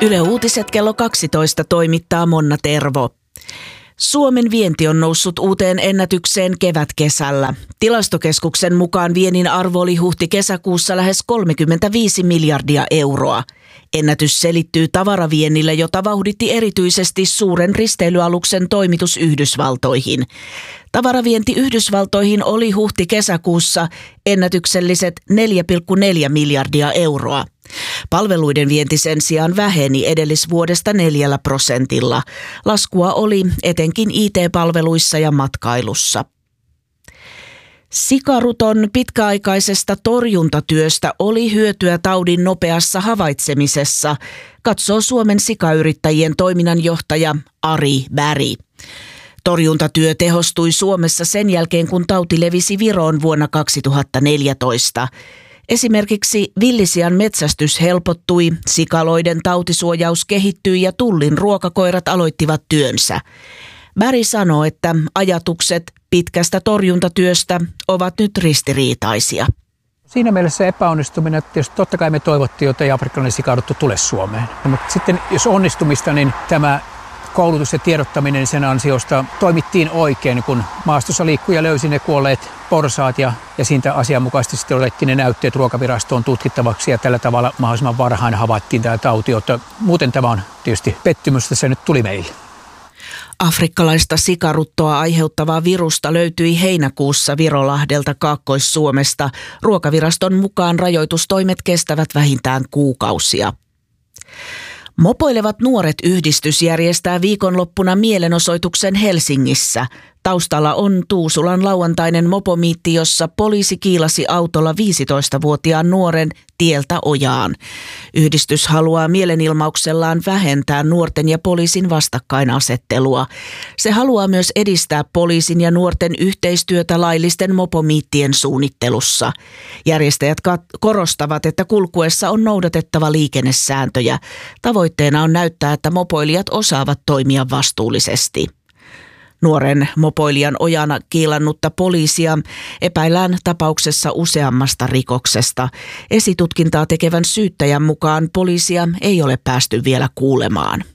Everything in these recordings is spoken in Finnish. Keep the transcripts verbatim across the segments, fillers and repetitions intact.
Yle Uutiset kello kaksitoista toimittaa Monna Tervo. Suomen vienti on noussut uuteen ennätykseen kevätkesällä. Tilastokeskuksen mukaan viennin arvo oli huhti-kesäkuussa lähes kolmekymmentäviisi miljardia euroa. Ennätys selittyy tavaraviennillä, jota vauhditti erityisesti suuren risteilyaluksen toimitus Yhdysvaltoihin. Tavaravienti Yhdysvaltoihin oli huhti-kesäkuussa ennätykselliset neljä pilkku neljä miljardia euroa. Palveluiden vienti sen sijaan väheni edellisvuodesta neljällä prosentilla. Laskua oli etenkin I T-palveluissa ja matkailussa. Sikaruton pitkäaikaisesta torjuntatyöstä oli hyötyä taudin nopeassa havaitsemisessa, katsoo Suomen sikayrittäjien toiminnanjohtaja Ari Berg. Torjuntatyö tehostui Suomessa sen jälkeen, kun tauti levisi Viroon vuonna kaksituhattaneljätoista. Esimerkiksi villisian metsästys helpottui, sikaloiden tautisuojaus kehittyi ja Tullin ruokakoirat aloittivat työnsä. Berg sanoo, että ajatukset pitkästä torjuntatyöstä ovat nyt ristiriitaisia. Siinä mielessä epäonnistuminen, että totta kai me toivottiin, että ei afrikkalainen sikarutto tule Suomeen. Mutta sitten jos onnistumista, niin tämä koulutus ja tiedottaminen sen ansiosta toimittiin oikein, kun maastossa liikkuja löysi ne kuolleet porsaat ja, ja siitä asianmukaisesti sitten otettiin ne näytteet ruokavirastoon tutkittavaksi ja tällä tavalla mahdollisimman varhain havaittiin tämä tauti, jotta muuten tämä on tietysti pettymys, että se nyt tuli meille. Afrikkalaista sikaruttoa aiheuttavaa virusta löytyi heinäkuussa Virolahdelta Kaakkois-Suomesta. Ruokaviraston mukaan rajoitustoimet kestävät vähintään kuukausia. Mopoilevat nuoret -yhdistys järjestää viikonloppuna mielenosoituksen Helsingissä. Taustalla on Tuusulan lauantainen mopomiitti, jossa poliisi kiilasi autolla viisitoistavuotiaan nuoren tieltä ojaan. Yhdistys haluaa mielenilmauksellaan vähentää nuorten ja poliisin vastakkainasettelua. Se haluaa myös edistää poliisin ja nuorten yhteistyötä laillisten mopomiittien suunnittelussa. Järjestäjät korostavat, että kulkuessa on noudatettava liikennesääntöjä. Tavoitteena on näyttää, että mopoilijat osaavat toimia vastuullisesti. Nuoren mopoilijan ojana kiilannutta poliisia epäillään tapauksessa useammasta rikoksesta. Esitutkintaa tekevän syyttäjän mukaan poliisia ei ole päästy vielä kuulemaan.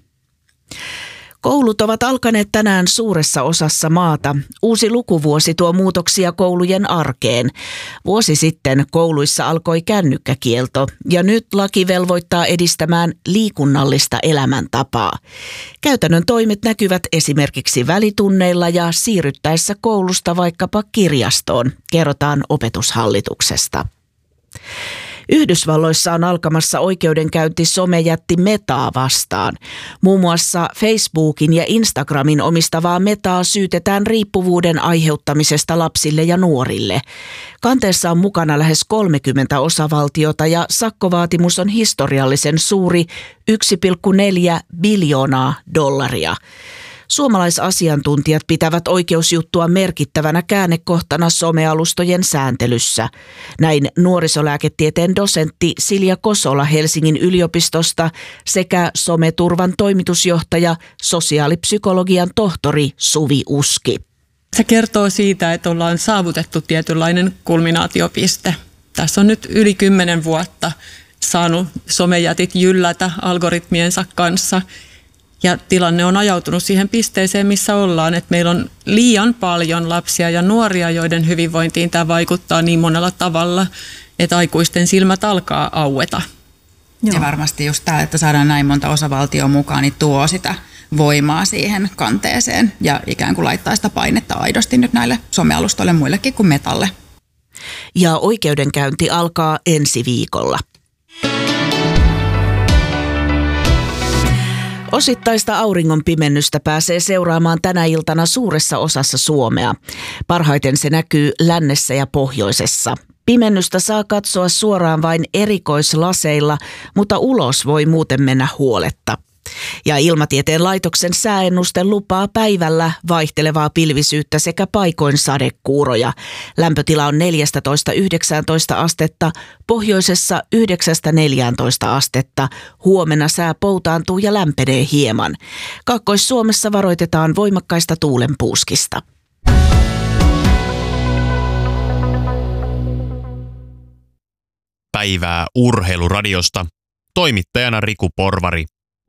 Koulut ovat alkaneet tänään suuressa osassa maata. Uusi lukuvuosi tuo muutoksia koulujen arkeen. Vuosi sitten kouluissa alkoi kännykkäkielto ja nyt laki velvoittaa edistämään liikunnallista elämäntapaa. Käytännön toimet näkyvät esimerkiksi välitunneilla ja siirryttäessä koulusta vaikkapa kirjastoon, kerrotaan Opetushallituksesta. Yhdysvalloissa on alkamassa oikeudenkäynti somejätti Metaa vastaan. Muun muassa Facebookin ja Instagramin omistavaa Metaa syytetään riippuvuuden aiheuttamisesta lapsille ja nuorille. Kanteessa on mukana lähes kolmekymmentä osavaltiota ja sakkovaatimus on historiallisen suuri yksi pilkku neljä biljoonaa dollaria. Suomalaisasiantuntijat pitävät oikeusjuttua merkittävänä käännekohtana somealustojen sääntelyssä. Näin nuorisolääketieteen dosentti Silja Kosola Helsingin yliopistosta sekä someturvan toimitusjohtaja, sosiaalipsykologian tohtori Suvi Uski. Se kertoo siitä, että ollaan saavutettu tietynlainen kulminaatiopiste. Tässä on nyt yli kymmenen vuotta saanut somejätit jyllätä algoritmiensa kanssa. Ja tilanne on ajautunut siihen pisteeseen, missä ollaan, että meillä on liian paljon lapsia ja nuoria, joiden hyvinvointiin tämä vaikuttaa niin monella tavalla, että aikuisten silmät alkaa aueta. Joo. Ja varmasti just tämä, että saadaan näin monta osavaltioa mukaan, niin tuo sitä voimaa siihen kanteeseen ja ikään kuin laittaa sitä painetta aidosti nyt näille somealustoille muillekin kuin Metalle. Ja oikeudenkäynti alkaa ensi viikolla. Osittaista auringonpimennystä pääsee seuraamaan tänä iltana suuressa osassa Suomea. Parhaiten se näkyy lännessä ja pohjoisessa. Pimennystä saa katsoa suoraan vain erikoislaseilla, mutta ulos voi muuten mennä huoletta. Ja Ilmatieteen laitoksen sääennuste lupaa päivällä vaihtelevaa pilvisyyttä sekä paikoin sadekuuroja. Lämpötila on neljätoista yhdeksäntoista astetta, pohjoisessa yhdeksästä neljääntoista astetta. Huomenna sää poutaantuu ja lämpenee hieman. Kaakkois-Suomessa varoitetaan voimakkaista tuulenpuuskista. Päivää Urheiluradiosta. Toimittajana Riku Porvari.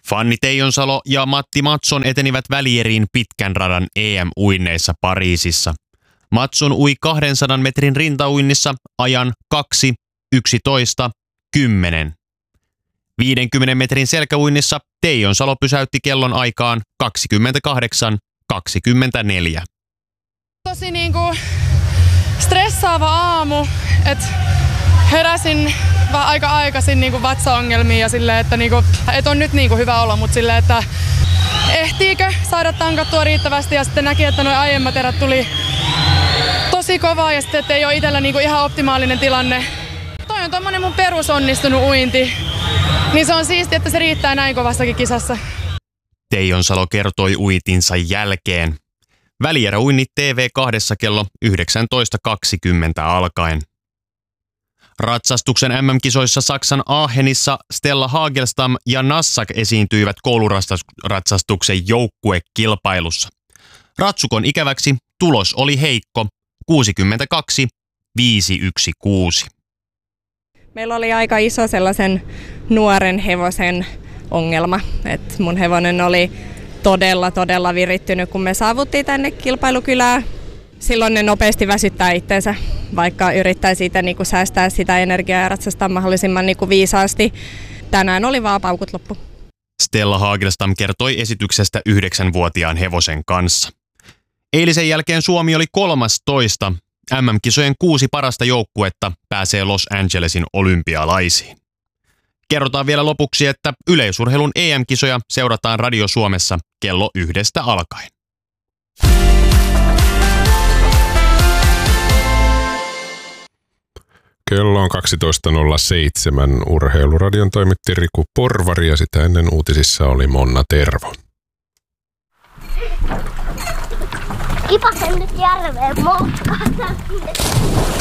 Fanni Teijonsalo ja Matti Matson etenivät välieriin pitkän radan E M-uinneissa Pariisissa. Matson ui kahdensadan metrin rintauinnissa ajan kaksi yksitoista kymmenen. viidenkymmenen metrin selkäuinnissa Teijonsalo pysäytti kellon aikaan kaksikymmentäkahdeksan kaksikymmentäneljä. Tosi niinku stressaava aamu, että heräsin vähän aika aikaisin niinku vatsaongelmiin ja silleen, että niinku, et on nyt niinku hyvä olla, mutta silleen, että ehtiikö saada tankattua riittävästi ja sitten näki, että nuo aiemmat erät tuli tosi kovaa ja sitten, että ei ole itsellä niinku ihan optimaalinen tilanne. Toi on tommonen mun perusonnistunut uinti, niin se on siisti, että se riittää näin kovassakin kisassa. Teijonsalo kertoi uitinsa jälkeen. Välieräuinnit T V kaksi kello yhdeksäntoista kaksikymmentä alkaen. Ratsastuksen M M-kisoissa Saksan Aachenissa Stella Hagelstam ja Nassak esiintyivät kouluratsastuksen joukkuekilpailussa. Ratsukon ikäväksi tulos oli heikko, kuusikymmentäkaksi viisisataakuusi. Meillä oli aika iso sellaisen nuoren hevosen ongelma, että mun hevonen oli todella, todella virittynyt, kun me saavuttiin tänne kilpailukylään. Silloin ne nopeasti väsyttää itseensä, vaikka yrittää siitä niin kuin säästää sitä energiaa ja ratsastaa mahdollisimman niin kuin viisaasti. Tänään oli vaan paukut loppu. Stella Hagelstam kertoi esityksestä yhdeksänvuotiaan hevosen kanssa. Eilisen jälkeen Suomi oli kolmastoista. M M-kisojen kuusi parasta joukkuetta pääsee Los Angelesin olympialaisiin. Kerrotaan vielä lopuksi, että yleisurheilun E M-kisoja seurataan Radio Suomessa kello yhdestä alkaen. Kello on kaksitoista nolla seitsemän. Urheiluradion toimitti Riku Porvari ja sitä ennen uutisissa oli Monna Tervo. Kipasen nyt järveen moukkaan.